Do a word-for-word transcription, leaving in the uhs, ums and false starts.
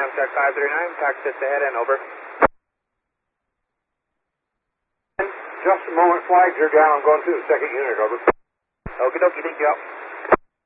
Amtrak five three nine, taxi just ahead and over. Just a moment, flags are down. I'm going to the second unit, over. Okie dokie, thank you.